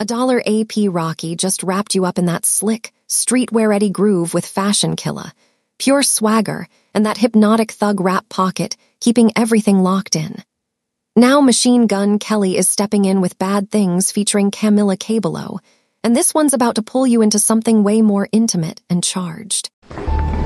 $1 AP Rocky just wrapped you up in that slick, streetwear-ready groove with Fashion Killa. Pure swagger and that hypnotic thug rap pocket, keeping everything locked in. Now Machine Gun Kelly is stepping in with Bad Things featuring Camila Cabello, and this one's about to pull you into something way more intimate and charged.